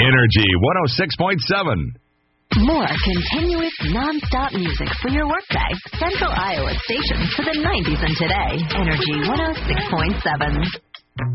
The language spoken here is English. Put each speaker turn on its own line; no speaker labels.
Energy 106.7.
More continuous, non-stop music for your workday. Central Iowa station for the 90s and today. Energy 106.7.